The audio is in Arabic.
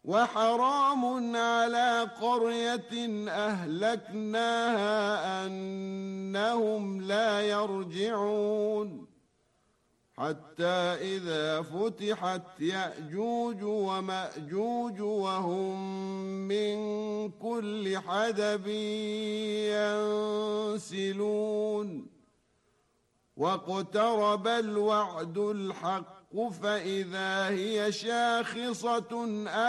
وحرام على قرية أهلكناها أنهم لا يرجعون حتى إذا فتحت يأجوج ومأجوج وهم من كل حدب ينسلون واقترب الوعد الحق فإذا هي شاخصة